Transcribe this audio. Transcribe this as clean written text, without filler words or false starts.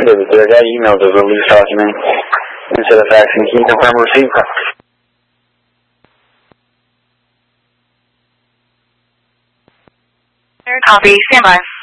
send it, but I got emailed the release document instead of faxing. Can you confirm receipt? Copy. Stand by.